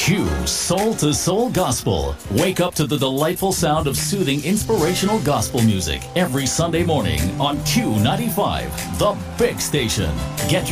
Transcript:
Q Soul to Soul Gospel. Wake up to the delightful sound of soothing, inspirational gospel music every Sunday morning on Q95, the big station. Get